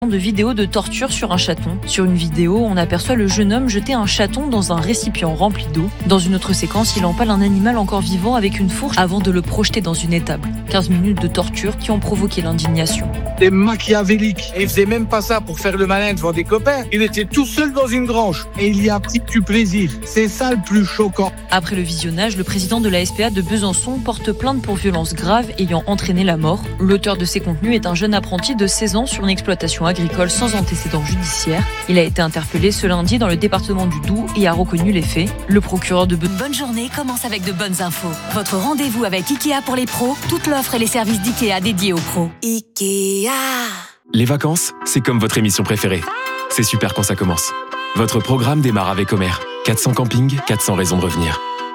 de vidéos de torture sur un chaton. Sur une vidéo, on aperçoit le jeune homme jeter un chaton dans un récipient rempli d'eau. Dans une autre séquence, il empale un animal encore vivant avec une fourche avant de le projeter dans une étable. 15 minutes de torture qui ont provoqué l'indignation. C'est machiavélique. Et il faisait même pas ça pour faire le malin devant des copains. Il était tout seul dans une grange. Et il y a pris du plaisir. C'est ça le plus choquant. Après le visionnage, le président de la SPA de Besançon porte plainte pour violences graves ayant entraîné la mort. L'auteur de ces contenus est un jeune apprenti de 16 ans sur une exploitation agricole sans antécédent judiciaire. Il a été interpellé ce lundi dans le département du Doubs et a reconnu les faits. Le procureur de Bonne journée commence avec de bonnes infos. Votre rendez-vous avec Ikea pour les pros, toute l'offre et les services d'Ikea dédiés aux pros. Ikea. Les vacances, c'est comme votre émission préférée. C'est super quand ça commence. Votre programme démarre avec Homer. 400 campings, 400 raisons de revenir.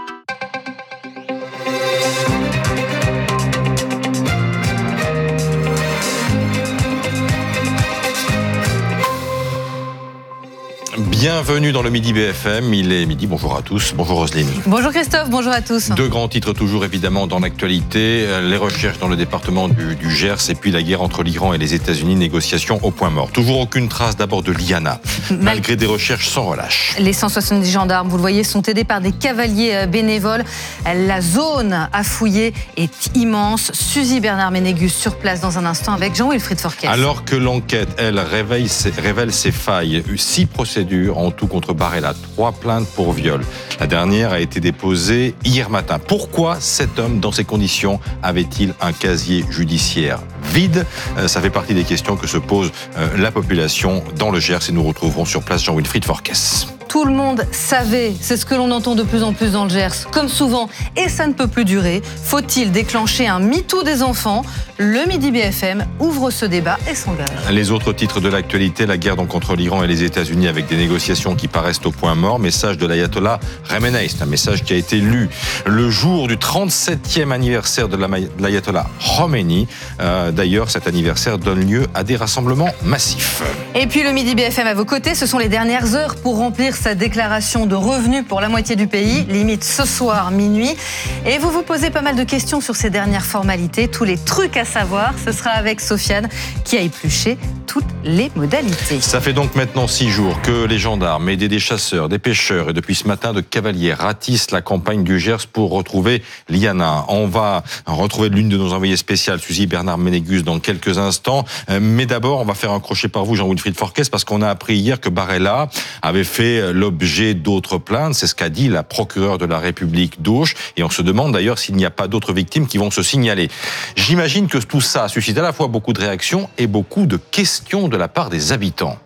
Bienvenue dans le Midi BFM, il est midi, bonjour à tous, bonjour Roselyne. Bonjour Christophe, bonjour à tous. Deux grands titres toujours évidemment dans l'actualité, les recherches dans le département du Gers et puis la guerre entre l'Iran et les États-Unis, négociations au point mort. Toujours aucune trace d'abord de Liana, malgré des recherches sans relâche. Les 170 gendarmes, vous le voyez, sont aidés par des cavaliers bénévoles. La zone à fouiller est immense. Suzy Bernard-Ménégus sur place dans un instant avec Jean-Wilfried Forquès. Alors que l'enquête, elle, révèle ses failles, 6 procédures en tout contre Barella, 3 plaintes pour viol. La dernière a été déposée hier matin. Pourquoi cet homme, dans ces conditions, avait-il un casier judiciaire vide ? Ça fait partie des questions que se pose la population dans le Gers et nous retrouverons sur place Jean-Wilfried Forquès. Tout le monde savait, c'est ce que l'on entend de plus en plus dans le Gers, comme souvent, et ça ne peut plus durer. Faut-il déclencher un MeToo des enfants ? Le Midi BFM ouvre ce débat et s'engage. Les autres titres de l'actualité, la guerre donc contre l'Iran et les États-Unis avec des négociations qui paraissent au point mort. Message de l'ayatollah Khamenei, c'est un message qui a été lu le jour du 37e anniversaire de l'ayatollah Khomeini. D'ailleurs, cet anniversaire donne lieu à des rassemblements massifs. Et puis le Midi BFM à vos côtés, ce sont les dernières heures pour remplir sa déclaration de revenus pour la moitié du pays, limite ce soir minuit. Et vous vous posez pas mal de questions sur ces dernières formalités, tous les trucs à savoir. Ce sera avec Sofiane qui a épluché toutes les modalités. Ça fait donc maintenant 6 jours que les gendarmes aidés des chasseurs, des pêcheurs et depuis ce matin de cavaliers ratissent la campagne du Gers pour retrouver Liana. On va retrouver l'une de nos envoyées spéciales, Suzy Bernard-Ménégus, dans quelques instants. Mais d'abord, on va faire un crochet par vous, Jean-Wilfried Forquès, parce qu'on a appris hier que Barella avait fait l'objet d'autres plaintes. C'est ce qu'a dit la procureure de la République d'Auch. Et on se demande d'ailleurs s'il n'y a pas d'autres victimes qui vont se signaler. J'imagine que tout ça suscite à la fois beaucoup de réactions et beaucoup de questions de la part des habitants.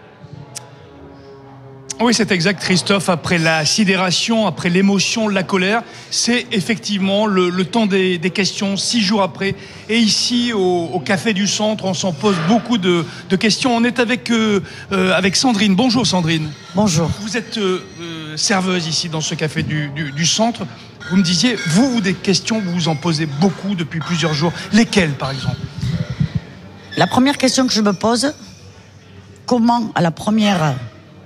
Oui, c'est exact, Christophe. Après la sidération, après l'émotion, la colère, c'est effectivement le temps des questions, 6 jours après. Et ici, au Café du Centre, on s'en pose beaucoup de questions. On est avec Sandrine. Bonjour Sandrine. Bonjour. Vous êtes serveuse ici dans ce Café du Centre. Vous me disiez, vous, des questions, vous vous en posez beaucoup depuis plusieurs jours. Lesquelles, par exemple ? La première question que je me pose, comment à la première...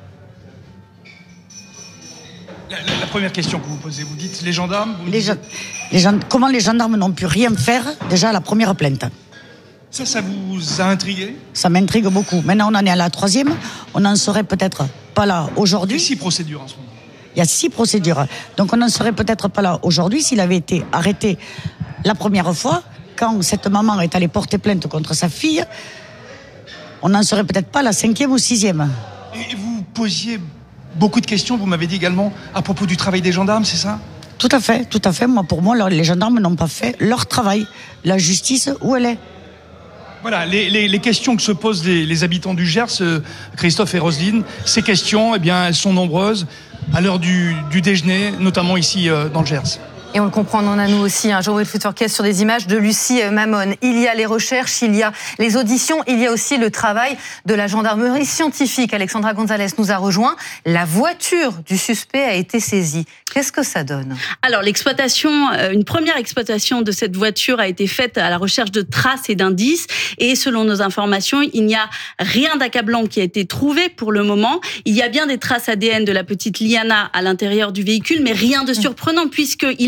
La première question que vous posez, vous dites les gendarmes Comment les gendarmes n'ont pu rien faire déjà à la première plainte ? Ça vous a intrigué ? Ça m'intrigue beaucoup. Maintenant, on en est à la 3e. On n'en serait peut-être pas là aujourd'hui. Il y a 6 procédures en ce moment. Il y a 6 procédures. Donc, on n'en serait peut-être pas là aujourd'hui s'il avait été arrêté la première fois. Quand cette maman est allée porter plainte contre sa fille, on n'en serait peut-être pas à la 5e ou 6e. Et vous posiez beaucoup de questions, vous m'avez dit également, à propos du travail des gendarmes, c'est ça ? Tout à fait. Pour moi, les gendarmes n'ont pas fait leur travail. La justice, où elle est ? Voilà, les questions que se posent les habitants du Gers, Christophe et Roselyne, ces questions, eh bien, elles sont nombreuses à l'heure du déjeuner, notamment ici dans le Gers. Et on le comprend, on en a nous aussi, Jean-Wilfried Forquès, sur des images de Lucie Mamone. Il y a les recherches, il y a les auditions, il y a aussi le travail de la gendarmerie scientifique. Alexandra Gonzalez nous a rejoint. La voiture du suspect a été saisie. Qu'est-ce que ça donne ? Alors, une première exploitation de cette voiture a été faite à la recherche de traces et d'indices. Et selon nos informations, il n'y a rien d'accablant qui a été trouvé pour le moment. Il y a bien des traces ADN de la petite Liana à l'intérieur du véhicule, mais rien de surprenant puisqu'il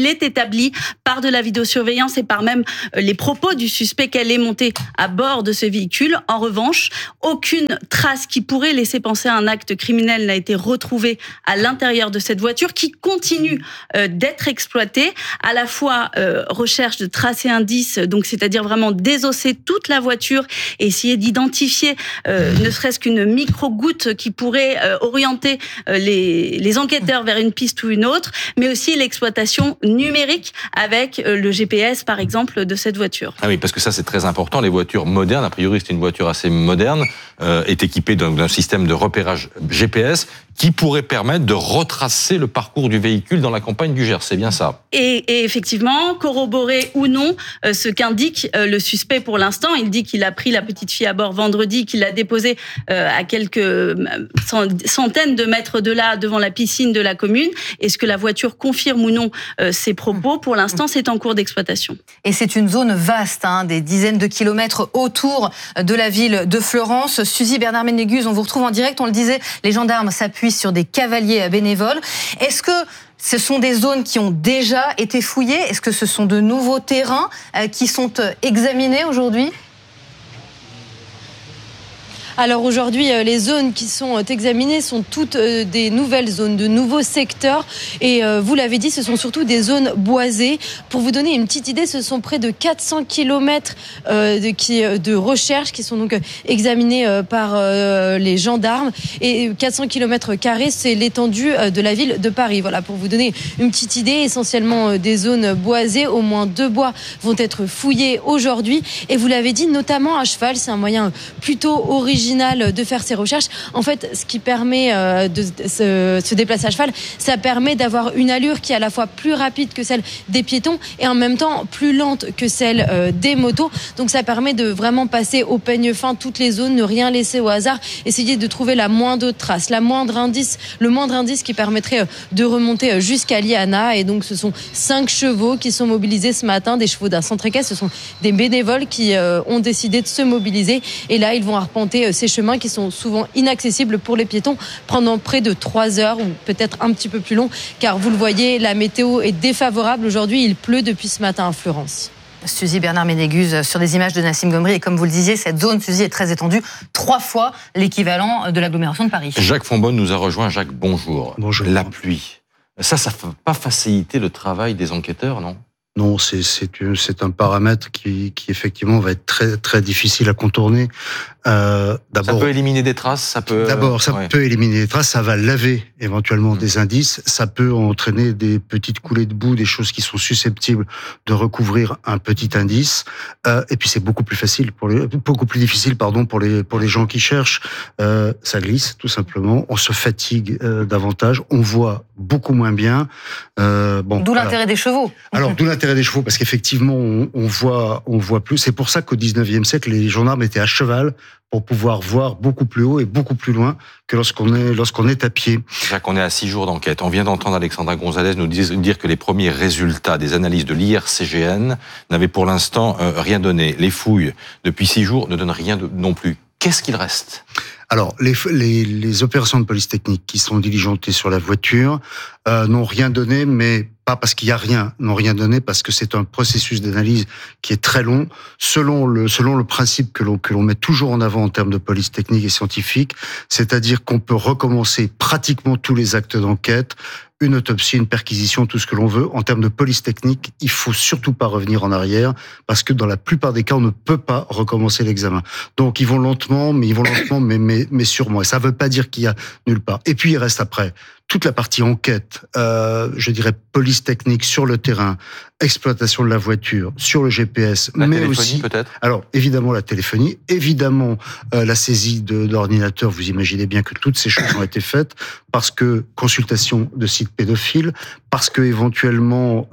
est établi par de la vidéosurveillance et par même les propos du suspect qu'elle est montée à bord de ce véhicule. En revanche, aucune trace qui pourrait laisser penser à un acte criminel n'a été retrouvée à l'intérieur de cette voiture qui continue d'être exploitée. À la fois recherche de traces et indices, donc c'est-à-dire vraiment désosser toute la voiture et essayer d'identifier ne serait-ce qu'une micro-goutte qui pourrait orienter les enquêteurs vers une piste ou une autre, mais aussi l'exploitation numérique avec le GPS, par exemple, de cette voiture. Ah oui, parce que ça, c'est très important. Les voitures modernes, a priori, c'est une voiture assez moderne, est équipée d'un système de repérage GPS qui pourrait permettre de retracer le parcours du véhicule dans la campagne du Gers. C'est bien ça. Et effectivement, corroborer ou non ce qu'indique le suspect pour l'instant. Il dit qu'il a pris la petite fille à bord vendredi, qu'il l'a déposée à quelques centaines de mètres de là, devant la piscine de la commune. Est-ce que la voiture confirme ou non ses propos? Pour l'instant, c'est en cours d'exploitation. Et c'est une zone vaste, des dizaines de kilomètres autour de la ville de Fleurance. Suzy Bernard-Ménégus, on vous retrouve en direct. On le disait, les gendarmes s'appuient sur des cavaliers bénévoles. Est-ce que ce sont des zones qui ont déjà été fouillées? Est-ce que ce sont de nouveaux terrains qui sont examinés aujourd'hui? Alors aujourd'hui, les zones qui sont examinées sont toutes des nouvelles zones, de nouveaux secteurs. Et vous l'avez dit, ce sont surtout des zones boisées. Pour vous donner une petite idée, ce sont près de 400 kilomètres de recherche qui sont donc examinés par les gendarmes. Et 400 kilomètres carrés, c'est l'étendue de la ville de Paris. Voilà, pour vous donner une petite idée, essentiellement des zones boisées. Au moins 2 bois vont être fouillés aujourd'hui. Et vous l'avez dit, notamment à cheval, c'est un moyen plutôt original de faire ces recherches. En fait, ce qui permet de se déplacer à cheval, ça permet d'avoir une allure qui est à la fois plus rapide que celle des piétons et en même temps plus lente que celle des motos. Donc ça permet de vraiment passer au peigne fin toutes les zones, ne rien laisser au hasard, essayer de trouver la moindre trace, le moindre indice qui permettrait de remonter jusqu'à Liana. Et donc ce sont 5 chevaux qui sont mobilisés ce matin, des chevaux d'un centre équestre. Ce sont des bénévoles qui ont décidé de se mobiliser. Et là, ils vont arpenter ces chemins qui sont souvent inaccessibles pour les piétons pendant près de 3 heures ou peut-être un petit peu plus long, car vous le voyez, la météo est défavorable. Aujourd'hui, il pleut depuis ce matin à Fleurance. Suzy Bernard-Ménégus sur des images de Nassim Gomri. Et comme vous le disiez, cette zone, Suzy, est très étendue, 3 fois l'équivalent de l'agglomération de Paris. Jacques Fonbonne nous a rejoint. Jacques, bonjour. Bonjour. La pluie, ça ne peut pas faciliter le travail des enquêteurs, non ? Non, c'est un paramètre qui effectivement va être très très difficile à contourner. D'abord, ça peut éliminer des traces, ça peut éliminer des traces, ça va laver éventuellement des indices, ça peut entraîner des petites coulées de boue, des choses qui sont susceptibles de recouvrir un petit indice. Et puis c'est beaucoup plus difficile pour les gens qui cherchent. Ça glisse tout simplement, on se fatigue davantage, on voit beaucoup moins bien. D'où l'intérêt des chevaux. Alors d'où l'intérêt des chevaux, parce qu'effectivement on voit plus. C'est pour ça qu'au 19e siècle, les gendarmes étaient à cheval pour pouvoir voir beaucoup plus haut et beaucoup plus loin que lorsqu'on est à pied. Jacques, on est à 6 jours d'enquête. On vient d'entendre Alexandra Gonzalez nous dire que les premiers résultats des analyses de l'IRCGN n'avaient pour l'instant rien donné. Les fouilles depuis 6 jours ne donnent rien non plus. Qu'est-ce qu'il reste ? Alors, les opérations de police technique qui sont diligentées sur la voiture n'ont rien donné, mais pas parce qu'il y a rien, n'ont rien donné parce que c'est un processus d'analyse qui est très long, selon le principe que l'on met toujours en avant en termes de police technique et scientifique, c'est-à-dire qu'on peut recommencer pratiquement tous les actes d'enquête, une autopsie, une perquisition, tout ce que l'on veut. En termes de police technique, il faut surtout pas revenir en arrière parce que dans la plupart des cas, on ne peut pas recommencer l'examen. Donc, ils vont lentement, mais sûrement. Et ça veut pas dire qu'il y a nulle part. Et puis, il reste après toute la partie enquête, je dirais police technique sur le terrain, exploitation de la voiture, sur le GPS, la mais téléphonie, aussi peut-être. Alors évidemment la téléphonie, évidemment la saisie d'ordinateur. Vous imaginez bien que toutes ces choses ont été faites parce que consultation de sites pédophiles, parce que éventuellement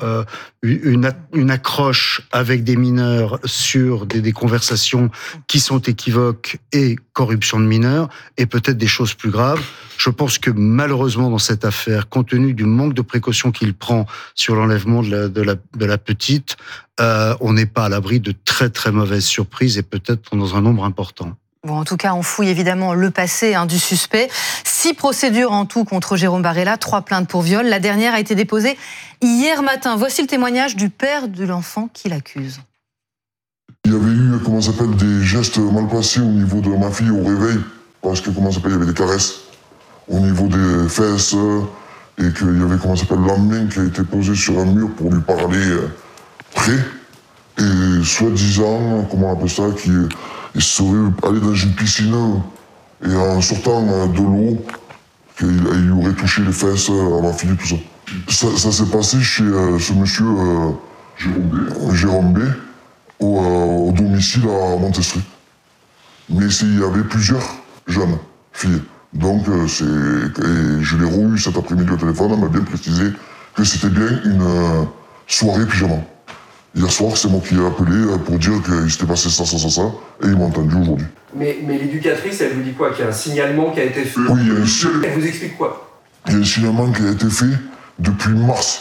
une accroche avec des mineurs sur des conversations qui sont équivoques et corruption de mineurs et peut-être des choses plus graves. Je pense que malheureusement dans cette affaire, compte tenu du manque de précaution qu'il prend sur l'enlèvement de la petite, on n'est pas à l'abri de très très mauvaises surprises et peut-être dans un nombre important. Bon, en tout cas, on fouille évidemment le passé du suspect. 6 procédures en tout contre Jérôme Barella, 3 plaintes pour viol. La dernière a été déposée hier matin. Voici le témoignage du père de l'enfant qui l'accuse. Il y avait eu, des gestes mal passés au niveau de ma fille au réveil, parce que, il y avait des caresses au niveau des fesses, et qu'il y avait, la main qui a été posée sur un mur pour lui parler près, et soi-disant, qu'il serait allé dans une piscine, et en sortant de l'eau, qu'il lui aurait touché les fesses à ma fille, tout ça. Ça s'est passé chez ce monsieur Jérôme B, au domicile à Montestry. Mais il y avait plusieurs jeunes filles. Donc, je l'ai revu cet après-midi au téléphone, elle m'a bien précisé que c'était bien une soirée pyjama. Hier soir, c'est moi qui ai appelé pour dire qu'il s'était passé ça, et ils m'ont entendu aujourd'hui. Mais l'éducatrice, elle vous dit quoi? Qu'il y a un signalement qui a été fait? Oui, il y a un signalement. Elle vous explique quoi? Il y a un signalement qui a été fait depuis mars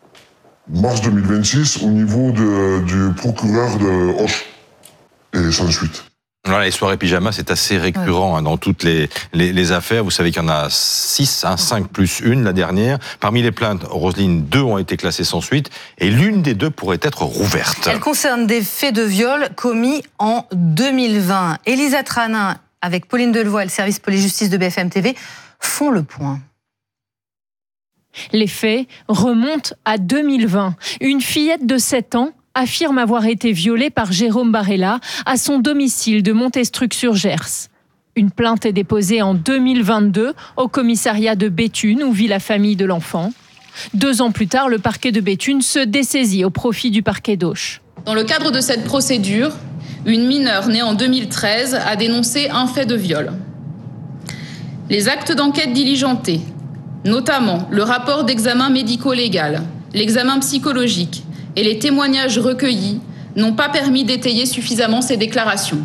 2026, au niveau du procureur de Auch, et sans suite. Voilà, les soirées pyjama, c'est assez récurrent dans toutes les affaires. Vous savez qu'il y en a 6, 5 plus une, la dernière. Parmi les plaintes, Roselyne, 2 ont été classées sans suite, et l'une des 2 pourrait être rouverte. Elle concerne des faits de viol commis en 2020. Elisa Tranin, avec Pauline Delevoye et le service police-justice de BFM TV, font le point. Les faits remontent à 2020. Une fillette de 7 ans affirme avoir été violée par Jérôme Barella à son domicile de Montestruc-sur-Gers. Une plainte est déposée en 2022 au commissariat de Béthune où vit la famille de l'enfant. 2 ans plus tard, le parquet de Béthune se dessaisit au profit du parquet d'Auch. Dans le cadre de cette procédure, une mineure née en 2013 a dénoncé un fait de viol. Les actes d'enquête diligentés, notamment le rapport d'examen médico-légal, l'examen psychologique et les témoignages recueillis, n'ont pas permis d'étayer suffisamment ces déclarations.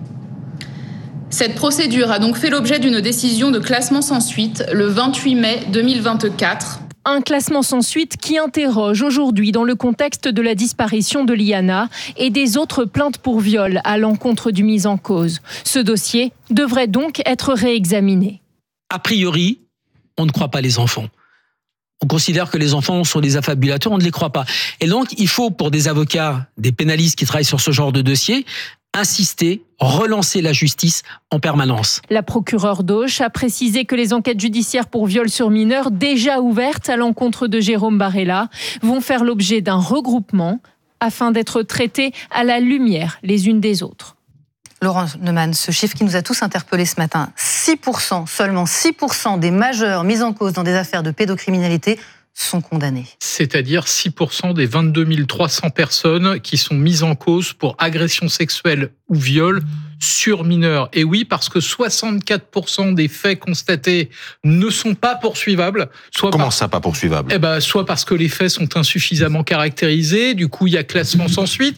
Cette procédure a donc fait l'objet d'une décision de classement sans suite le 28 mai 2024. Un classement sans suite qui interroge aujourd'hui dans le contexte de la disparition de Liana et des autres plaintes pour viol à l'encontre du mis en cause. Ce dossier devrait donc être réexaminé. A priori, on ne croit pas les enfants. On considère que les enfants sont des affabulateurs, on ne les croit pas. Et donc, il faut, pour des avocats, des pénalistes qui travaillent sur ce genre de dossier, insister, relancer la justice en permanence. La procureure d'Auch a précisé que les enquêtes judiciaires pour viol sur mineurs, déjà ouvertes à l'encontre de Jérôme Barella, vont faire l'objet d'un regroupement afin d'être traitées à la lumière les unes des autres. Laurent Neumann, ce chiffre qui nous a tous interpellés ce matin, 6%, seulement 6% des majeurs mis en cause dans des affaires de pédocriminalité sont condamnés. C'est-à-dire 6% des 22 300 personnes qui sont mises en cause pour agression sexuelle ou viol sur mineurs. Et oui, parce que 64% des faits constatés ne sont pas poursuivables. Comment ça, pas poursuivable ? Soit parce que les faits sont insuffisamment caractérisés, du coup il y a classement sans suite.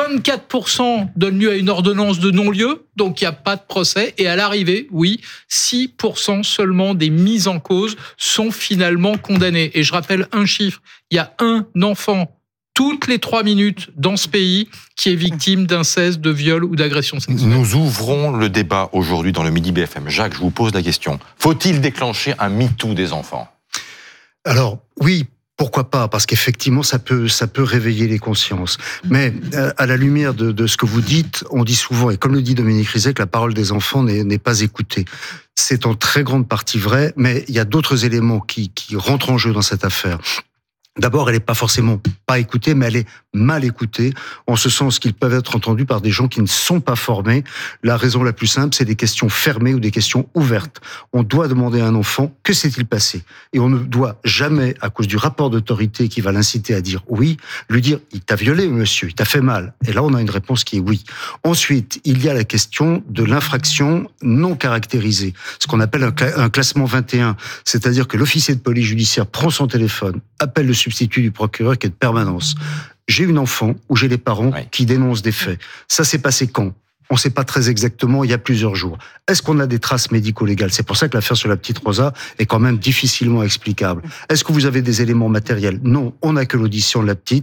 24% donnent lieu à une ordonnance de non-lieu, donc il n'y a pas de procès. Et à l'arrivée, oui, 6% seulement des mises en cause sont finalement condamnés. Et je rappelle un chiffre, il y a un enfant toutes les 3 minutes dans ce pays qui est victime d'inceste, de viol ou d'agression sexuelle. Nous ouvrons le débat aujourd'hui dans le Midi BFM. Jacques, je vous pose la question. Faut-il déclencher un MeToo des enfants ? Alors, oui. Pourquoi pas ? Parce qu'effectivement, ça peut réveiller les consciences. Mais à la lumière de ce que vous dites, on dit souvent, et comme le dit Dominique Rizet, que la parole des enfants n'est pas écoutée. C'est en très grande partie vrai, mais il y a d'autres éléments qui rentrent en jeu dans cette affaire. D'abord, elle n'est pas forcément pas écoutée, mais elle est mal écoutée, en ce sens qu'ils peuvent être entendus par des gens qui ne sont pas formés. La raison la plus simple, c'est des questions fermées ou des questions ouvertes. On doit demander à un enfant, que s'est-il passé ? Et on ne doit jamais, à cause du rapport d'autorité qui va l'inciter à dire oui, lui dire, il t'a violé, monsieur, il t'a fait mal. Et là, on a une réponse qui est oui. Ensuite, il y a la question de l'infraction non caractérisée, ce qu'on appelle un classement 21, c'est-à-dire que l'officier de police judiciaire prend son téléphone, appelle le substitut du procureur qui est de permanence. J'ai une enfant ou j'ai les parents qui dénoncent des faits. Ça s'est passé quand ? On ne sait pas très exactement, il y a plusieurs jours. Est-ce qu'on a des traces médico-légales ? C'est pour ça que l'affaire sur la petite Rosa est quand même difficilement explicable. Est-ce que vous avez des éléments matériels ? Non, on n'a que l'audition de la petite.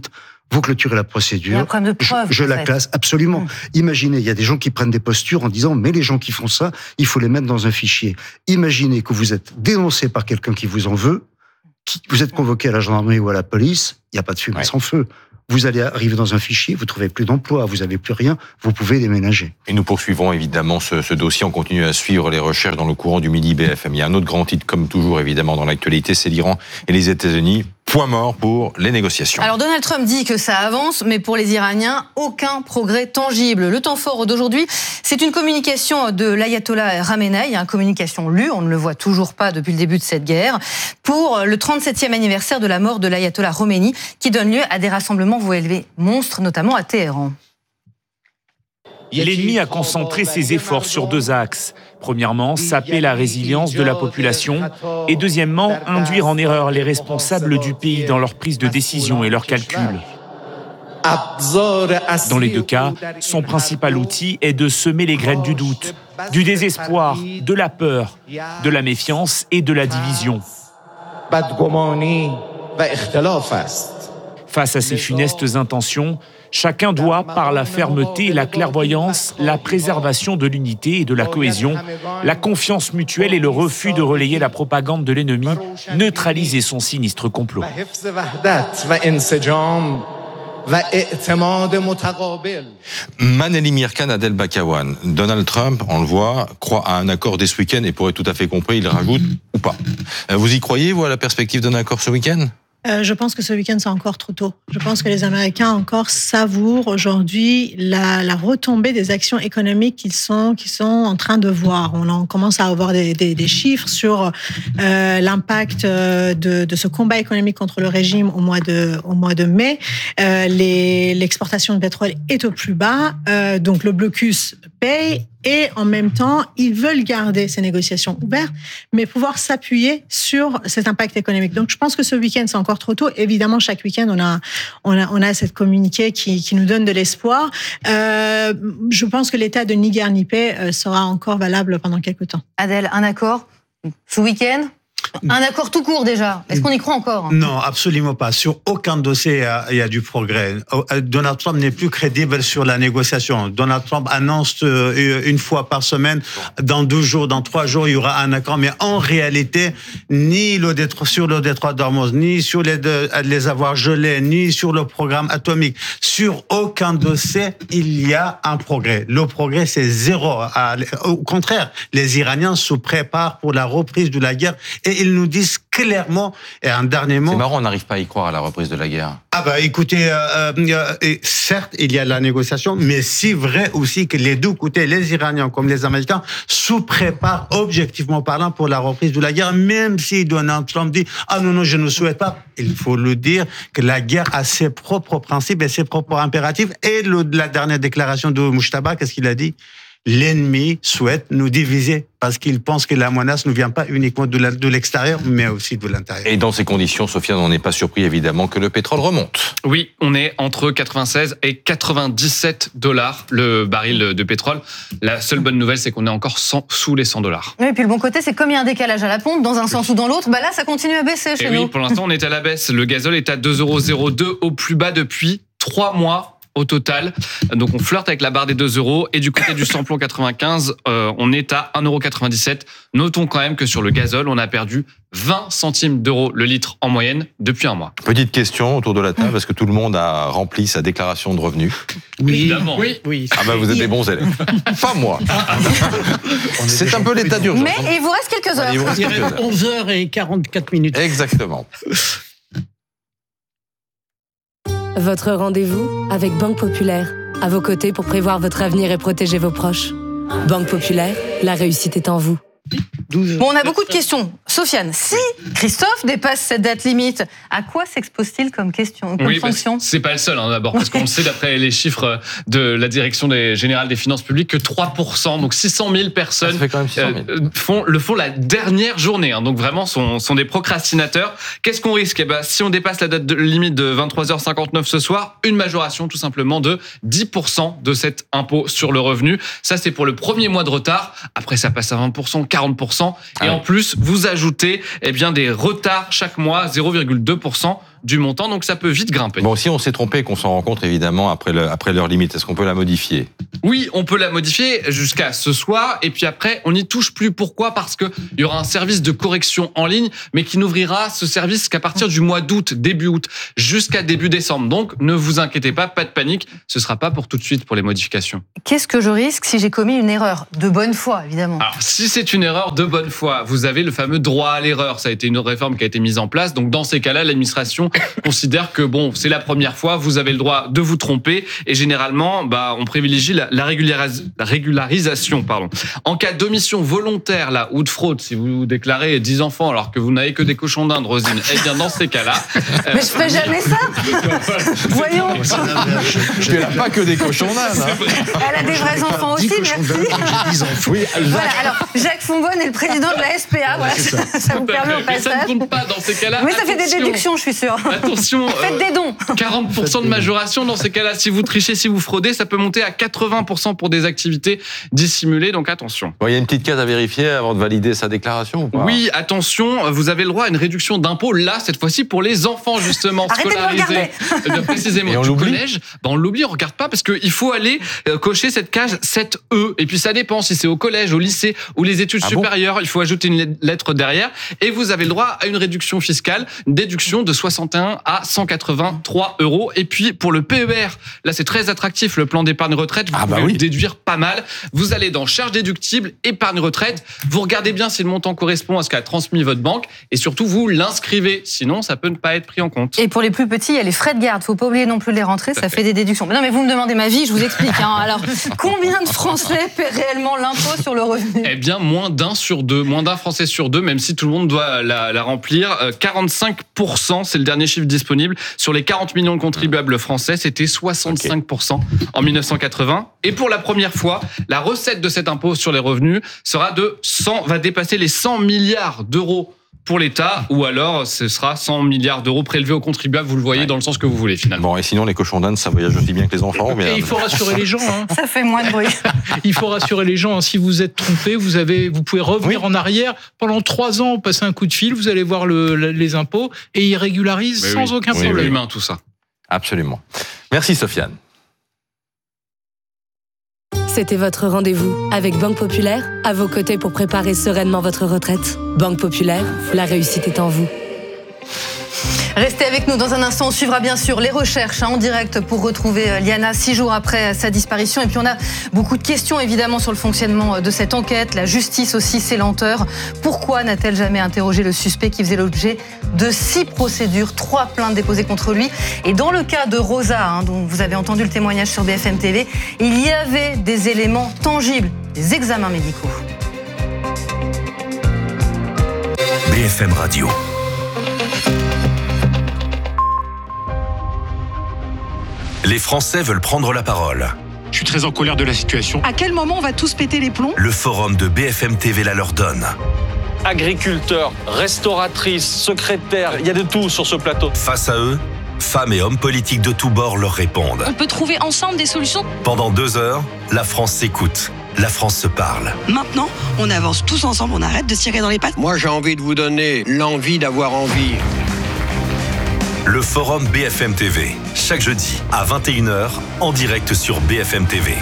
vous clôturez la procédure. Il y a un problème de preuve, je en la fait. classe, absolument. Imaginez, il y a des gens qui prennent des postures en disant, mais les gens qui font ça, il faut les mettre dans un fichier. Imaginez que vous êtes dénoncé par quelqu'un qui vous en veut, vous êtes convoqué à la gendarmerie ou à la police, il n'y a pas de fumée sans feu. Vous allez arriver dans un fichier, vous trouvez plus d'emploi, vous avez plus rien, vous pouvez déménager. Et nous poursuivrons évidemment ce dossier. On continue à suivre les recherches dans le courant du Midi BFM. Il y a un autre grand titre, comme toujours évidemment dans l'actualité, c'est l'Iran et les États-Unis. Point mort pour les négociations. Alors Donald Trump dit que ça avance, mais pour les Iraniens, aucun progrès tangible. Le temps fort d'aujourd'hui, c'est une communication de l'ayatollah Khamenei, une communication lue, on ne le voit toujours pas depuis le début de cette guerre, pour le 37e anniversaire de la mort de l'ayatollah Khomeini, qui donne lieu à des rassemblements voilés monstres, notamment à Téhéran. L'ennemi a concentré ses efforts sur 2 axes. Premièrement, saper la résilience de la population et deuxièmement, induire en erreur les responsables du pays dans leur prise de décision et leurs calculs. Dans les 2 cas, son principal outil est de semer les graines du doute, du désespoir, de la peur, de la méfiance et de la division. Face à ces funestes intentions, chacun doit, par la fermeté et la clairvoyance, la préservation de l'unité et de la cohésion, la confiance mutuelle et le refus de relayer la propagande de l'ennemi, neutraliser son sinistre complot. Maneli Mirkan, Adel Bakawan. Donald Trump, on le voit, croit à un accord dès ce week-end et pour être tout à fait compris, il rajoute ou pas. Vous y croyez, vous, à la perspective d'un accord ce week-end ? Je pense que ce week-end, c'est encore trop tôt. Je pense que les Américains encore savourent aujourd'hui la retombée des actions économiques qu'ils sont en train de voir. On commence à avoir des chiffres sur l'impact de ce combat économique contre le régime au mois de mai. L'exportation de pétrole est au plus bas, donc le blocus paye. Et en même temps, ils veulent garder ces négociations ouvertes, mais pouvoir s'appuyer sur cet impact économique. Donc, je pense que ce week-end, c'est encore trop tôt. Évidemment, chaque week-end, on a cette communiqué qui nous donne de l'espoir. Je pense que l'état de ni guerre ni paix sera encore valable pendant quelques temps. Adèle, un accord ce week-end ? Un accord tout court déjà. Est-ce qu'on y croit encore ? Non, absolument pas. Sur aucun dossier, il y a du progrès. Donald Trump n'est plus crédible sur la négociation. Donald Trump annonce une fois par semaine, dans 2 jours, dans 3 jours, il y aura un accord. Mais en réalité, ni sur le détroit d'Ormuz, ni sur les avoirs gelés, ni sur le programme atomique, sur aucun dossier, il y a un progrès. Le progrès, c'est 0. Au contraire, les Iraniens se préparent pour la reprise de la guerre et ils nous disent clairement, et un dernier mot... C'est marrant, on n'arrive pas à y croire à la reprise de la guerre. Ah bah écoutez, certes, il y a la négociation, mais c'est vrai aussi que les 2 côtés, les Iraniens comme les Américains, se préparent objectivement parlant pour la reprise de la guerre, même si Donald Trump dit « Ah non, je ne souhaite pas ». Il faut le dire que la guerre a ses propres principes et ses propres impératifs. Et la dernière déclaration de Mujtaba, qu'est-ce qu'il a dit ? L'ennemi souhaite nous diviser parce qu'il pense que la menace ne vient pas uniquement de l'extérieur, mais aussi de l'intérieur. Et dans ces conditions, Sofiane, on n'est pas surpris évidemment que le pétrole remonte. Oui, on est entre 96 et 97 $ le baril de pétrole. La seule bonne nouvelle, c'est qu'on est encore sous les 100 $. Oui, et puis le bon côté, c'est comme il y a un décalage à la pompe, dans un sens ou dans l'autre, là, ça continue à baisser chez nous. Oui, pour l'instant, on est à la baisse. Le gazole est à 2,02 € au plus bas depuis 3 mois. Au total. Donc on flirte avec la barre des 2 €. Et du côté du samplon 95, on est à 1,97 €. Notons quand même que sur le gazole, on a perdu 20 centimes d'euros le litre en moyenne depuis un mois. Petite question autour de la table, est-ce que tout le monde a rempli sa déclaration de revenus ? Oui, évidemment. Oui. Ah bah vous êtes des bons élèves. Pas moi. C'est un peu l'état d'urgence. Mais il vous reste quelques heures. Il vous reste quelques heures. 11h44. Exactement. Votre rendez-vous avec Banque Populaire. À vos côtés pour prévoir votre avenir et protéger vos proches. Banque Populaire, la réussite est en vous. Bon, on a beaucoup de questions. Sofiane, si Christophe dépasse cette date limite, à quoi s'expose-t-il comme question, comme sanction ? C'est pas le seul, d'abord, parce qu'on le sait d'après les chiffres de la Direction générale des finances publiques que 3%, donc 600 000 personnes, le font la dernière journée. Donc vraiment, sont des procrastinateurs. Qu'est-ce qu'on risque ? Si on dépasse la date limite de 23h59 ce soir, une majoration tout simplement de 10% de cet impôt sur le revenu. Ça, c'est pour le premier mois de retard. Après, ça passe à 20%, 40%. Et en plus, vous ajoutez des retards chaque mois, 0,2% du montant, donc ça peut vite grimper. Bon, si on s'est trompé et qu'on s'en rend compte évidemment après l'heure limite, est-ce qu'on peut la modifier ? Oui, on peut la modifier jusqu'à ce soir et puis après on n'y touche plus. Pourquoi ? Parce que il y aura un service de correction en ligne, mais qui n'ouvrira ce service qu'à partir du mois d'août, début août, jusqu'à début décembre. Donc ne vous inquiétez pas de panique, ce sera pas pour tout de suite pour les modifications. Qu'est-ce que je risque si j'ai commis une erreur ? De bonne foi, évidemment. Alors, si c'est une erreur de bonne foi, vous avez le fameux droit à l'erreur. Ça a été une réforme qui a été mise en place. Donc, dans ces cas-là, l'administration considère que bon, c'est la première fois, vous avez le droit de vous tromper. Et généralement, on privilégie la régularisation, pardon. En cas d'omission volontaire, là, ou de fraude, si vous déclarez 10 enfants alors que vous n'avez que des cochons d'Inde, Rosine, eh bien, dans ces cas-là. Mais je ferai jamais ça! Voyons! Tu n'as pas que des cochons d'Inde. Hein. Elle a des vrais enfants aussi, merci. Oui, voilà, alors, Jacques Fonbonne est le président de la SPA. Voilà, ça vous permet au passage. Mais ça ne compte pas dans ces cas-là. Oui, ça fait des déductions, je suis sûre. Attention. Faites des dons. 40% de majoration dans ces cas-là. Si vous trichez, si vous fraudez, ça peut monter à 80% pour des activités dissimulées. Donc attention. Il y a une petite case à vérifier avant de valider sa déclaration ou pas ? Oui, attention, vous avez le droit à une réduction d'impôt, là, cette fois-ci, pour les enfants, justement, scolarisés. Précisément, du collège. On l'oublie, on regarde pas, parce qu'il faut aller cocher cette case 7E. Et puis ça dépend si c'est au collège, au lycée ou les études supérieures. Il faut ajouter une lettre derrière. Et vous avez le droit à une réduction fiscale, une déduction de 61 à 183 €. Et puis pour le PER, là c'est très attractif, le plan d'épargne retraite. Vous pouvez déduire pas mal. Vous allez dans charges déductibles, épargne retraite. Vous regardez bien si le montant correspond à ce qu'a transmis votre banque. Et surtout, vous l'inscrivez. Sinon, ça peut ne pas être pris en compte. Et pour les plus petits, il y a les frais de garde. Faut pas oublier non plus de les rentrer. Ça fait des déductions. Mais non, mais vous me demandez ma vie, je vous explique. Alors, combien de Français paient réellement l'impôt sur le revenu ? Eh bien, moins d'un Français sur deux, même si tout le monde doit la remplir. 45%, c'est le dernier chiffre disponible. Sur les 40 millions de contribuables français, c'était 65% en 1980. Et pour la première fois, la recette de cet impôt sur les revenus va dépasser les 100 milliards d'euros pour l'État, ou alors ce sera 100 milliards d'euros prélevés aux contribuables, vous le voyez dans le sens que vous voulez finalement. Bon, et sinon les cochons d'Inde, ça voyage aussi bien que les enfants. Mais et il faut rassurer les gens. Hein. Ça fait moins de bruit. Il faut rassurer les gens. Hein. Si vous êtes trompé, vous pouvez revenir en arrière pendant 3 ans, passer un coup de fil, vous allez voir les impôts et ils régularisent sans aucun problème. C'est humain tout ça. Absolument. Merci Sofiane. C'était votre rendez-vous avec Banque Populaire, à vos côtés pour préparer sereinement votre retraite. Banque Populaire, la réussite est en vous. Restez avec nous. Dans un instant, on suivra bien sûr les recherches en direct pour retrouver Liana 6 jours après sa disparition. Et puis on a beaucoup de questions évidemment sur le fonctionnement de cette enquête. La justice aussi, ses lenteurs. Pourquoi n'a-t-elle jamais interrogé le suspect qui faisait l'objet de 6 procédures, 3 plaintes déposées contre lui ? Et dans le cas de Rosa, dont vous avez entendu le témoignage sur BFM TV, il y avait des éléments tangibles, des examens médicaux. BFM Radio. Les Français veulent prendre la parole. Je suis très en colère de la situation. À quel moment on va tous péter les plombs ? Le forum de BFM TV la leur donne. Agriculteurs, restauratrices, secrétaires, il y a de tout sur ce plateau. Face à eux, femmes et hommes politiques de tous bords leur répondent. On peut trouver ensemble des solutions. Pendant 2 heures, la France s'écoute. La France se parle. Maintenant, on avance tous ensemble, on arrête de se tirer dans les pattes. Moi, j'ai envie de vous donner l'envie d'avoir envie. Le forum BFM TV, chaque jeudi à 21h, en direct sur BFM TV.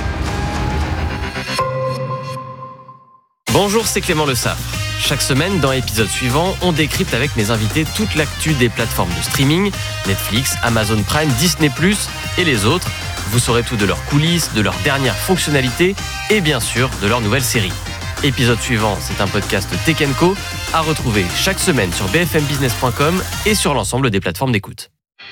Bonjour, c'est Clément Le Saffre. Chaque semaine, dans l'épisode suivant, on décrypte avec mes invités toute l'actu des plateformes de streaming, Netflix, Amazon Prime, Disney+, et les autres. Vous saurez tout de leurs coulisses, de leurs dernières fonctionnalités et bien sûr de leurs nouvelles séries. Épisode suivant, c'est un podcast Tech & Co à retrouver chaque semaine sur bfmbusiness.com et sur l'ensemble des plateformes d'écoute.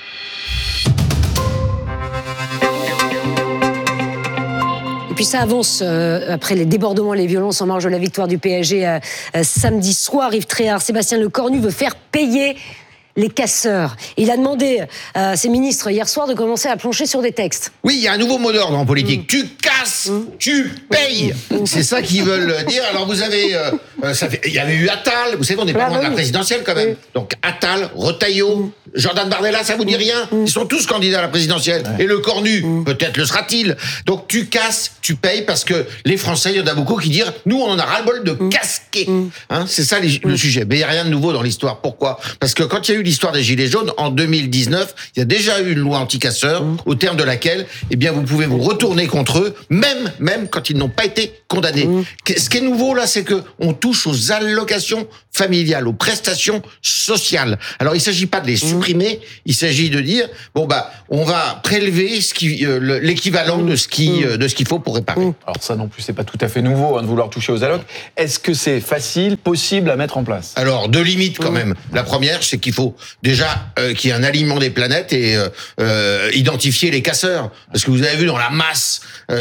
Et puis ça avance après les débordements, les violences en marge de la victoire du PSG samedi soir. Yves Tréhard, Sébastien Lecornu veut faire payer les casseurs. Il a demandé à ses ministres hier soir de commencer à plancher sur des textes. Oui, il y a un nouveau mot d'ordre en politique. Tu casses, tu payes. C'est ça qu'ils veulent dire. Alors vous avez... il y avait eu Attal. Vous savez, on n'est pas loin de la présidentielle quand même. Donc Attal, Retailleau, Jordan Bardella, ça vous dit rien? Ils sont tous candidats à la présidentielle. Et le cornu, peut-être le sera-t-il. Donc tu casses, tu payes, parce que les Français, il y en a beaucoup qui disent, nous, on en a ras-le-bol de casquer. Hein, c'est ça le sujet. Mais il n'y a rien de nouveau dans l'histoire. Pourquoi? Parce que quand il y a eu l'histoire des Gilets jaunes, en 2019, il y a déjà eu une loi anti-casseurs, au terme de laquelle, eh bien, vous pouvez vous retourner contre eux, même quand ils n'ont pas été condamnés. Ce qui est nouveau, là, c'est que on touche aux allocations familiales, aux prestations sociales. Alors, il ne s'agit pas de les supprimer, il s'agit de dire, bon, on va prélever l'équivalent de ce qu'il faut pour réparer. Alors ça non plus, c'est pas tout à fait nouveau de vouloir toucher aux allocs. Est-ce que c'est facile, possible à mettre en place? Alors, deux limites quand même. La première, c'est qu'il faut déjà qu'il y ait un alignement des planètes et identifier les casseurs. Parce que vous avez vu dans la masse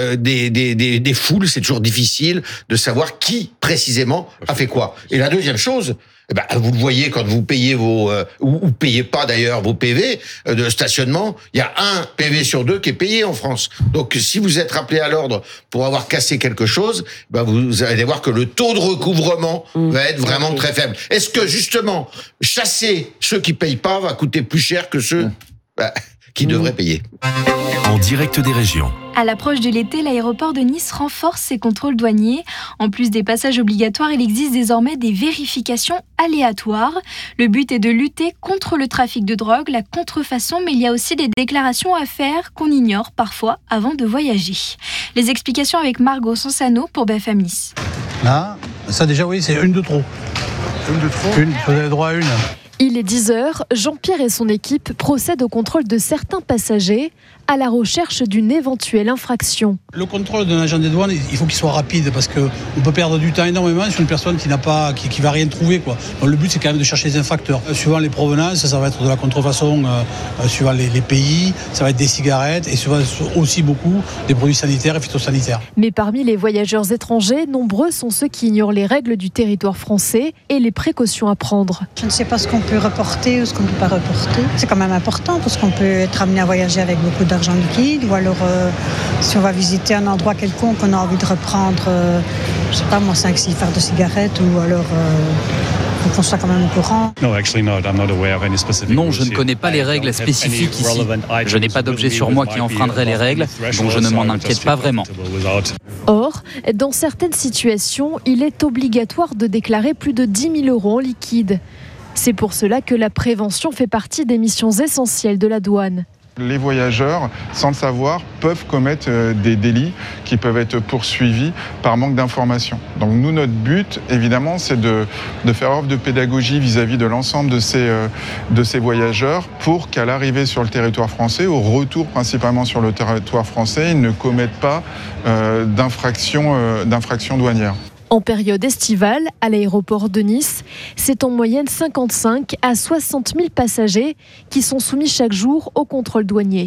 des foules, c'est toujours difficile de savoir qui précisément a fait quoi. Et la deuxième chose, vous le voyez quand vous payez ou payez pas d'ailleurs vos PV de stationnement, il y a un PV sur 2 qui est payé en France. Donc si vous êtes rappelé à l'ordre pour avoir cassé quelque chose, vous allez voir que le taux de recouvrement va être vraiment très faible. Est-ce que justement chasser ceux qui payent pas va coûter plus cher que ceux qui devraient payer? En direct des régions. À l'approche de l'été, l'aéroport de Nice renforce ses contrôles douaniers. En plus des passages obligatoires, il existe désormais des vérifications aléatoires. Le but est de lutter contre le trafic de drogue, la contrefaçon, mais il y a aussi des déclarations à faire qu'on ignore parfois avant de voyager. Les explications avec Margot Sansano pour BFM Nice. Là, ça déjà oui, c'est une de trop. Une de trop? Vous avez droit à une. Il est 10h, Jean-Pierre et son équipe procèdent au contrôle de certains passagers à la recherche d'une éventuelle infraction. Le contrôle d'un agent des douanes, il faut qu'il soit rapide parce qu'on peut perdre du temps énormément sur une personne qui va rien trouver, quoi. Donc le but, c'est quand même de chercher les infracteurs. Suivant les provenances, ça va être de la contrefaçon, suivant les pays, ça va être des cigarettes et souvent aussi beaucoup des produits sanitaires et phytosanitaires. Mais parmi les voyageurs étrangers, nombreux sont ceux qui ignorent les règles du territoire français et les précautions à prendre. Je ne sais pas ce qu'on peut reporter ou ce qu'on ne peut pas reporter. C'est quand même important parce qu'on peut être amené à voyager avec beaucoup d'argent liquide ou alors si on va visiter un endroit quelconque, on a envie de reprendre, je sais pas moi, 5-6 fards de cigarettes ou alors qu'on soit quand même au courant. Non, je ne connais pas les règles spécifiques ici. Je n'ai pas d'objet sur moi qui enfreindrait les règles, donc je ne m'en inquiète pas vraiment. Or, dans certaines situations, il est obligatoire de déclarer plus de 10 000 € en liquide. C'est pour cela que la prévention fait partie des missions essentielles de la douane. Les voyageurs, sans le savoir, peuvent commettre des délits qui peuvent être poursuivis par manque d'information. Donc nous, notre but, évidemment, c'est de faire œuvre de pédagogie vis-à-vis de l'ensemble de ces voyageurs pour qu'à l'arrivée sur le territoire français, au retour principalement sur le territoire français, ils ne commettent pas d'infraction douanière. En période estivale, à l'aéroport de Nice, c'est en moyenne 55 à 60 000 passagers qui sont soumis chaque jour au contrôle douanier.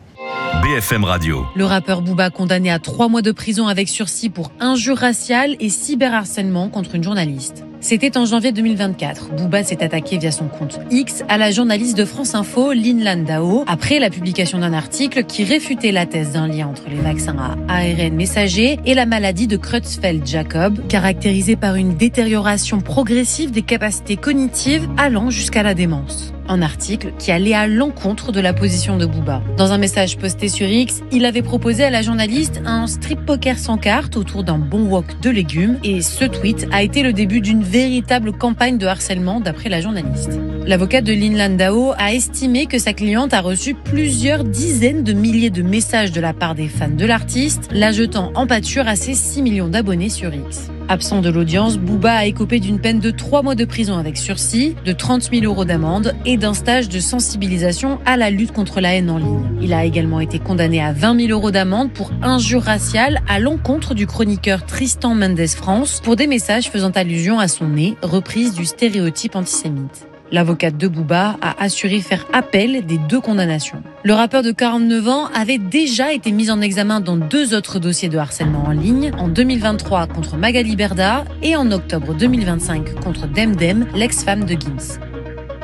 BFM Radio. Le rappeur Booba condamné à 3 mois de prison avec sursis pour injure raciale et cyberharcèlement contre une journaliste. C'était en janvier 2024. Booba s'est attaqué via son compte X à la journaliste de France Info, Lynn Landau, après la publication d'un article qui réfutait la thèse d'un lien entre les vaccins à ARN messager et la maladie de Creutzfeldt-Jakob, caractérisée par une détérioration progressive des capacités cognitives allant jusqu'à la démence. Un article qui allait à l'encontre de la position de Booba. Dans un message posté sur X, il avait proposé à la journaliste un strip poker sans carte autour d'un bon wok de légumes et ce tweet a été le début d'une véritable campagne de harcèlement d'après la journaliste. L'avocat de Lynn Landau a estimé que sa cliente a reçu plusieurs dizaines de milliers de messages de la part des fans de l'artiste, la jetant en pâture à ses 6 millions d'abonnés sur X. Absent de l'audience, Booba a écopé d'une peine de 3 mois de prison avec sursis, de 30 000 € d'amende et d'un stage de sensibilisation à la lutte contre la haine en ligne. Il a également été condamné à 20 000 € d'amende pour injure raciale à l'encontre du chroniqueur Tristan Mendes France pour des messages faisant allusion à son nez, reprise du stéréotype antisémite. L'avocate de Booba a assuré faire appel des 2 condamnations. Le rappeur de 49 ans avait déjà été mis en examen dans 2 autres dossiers de harcèlement en ligne, en 2023 contre Magali Berda et en octobre 2025 contre Demdem, l'ex-femme de Gims.